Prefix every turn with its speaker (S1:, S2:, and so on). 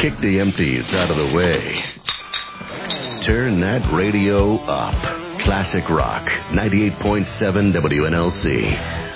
S1: Kick the empties out of the way. Turn that radio up. Classic Rock, 98.7 WNLC.